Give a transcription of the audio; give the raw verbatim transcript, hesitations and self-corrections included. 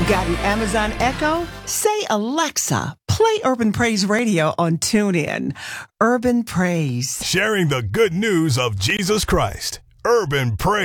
Got an Amazon Echo? Say, Alexa, play Urban Praise Radio on TuneIn. Urban Praise. Sharing the good news of Jesus Christ. Urban Praise.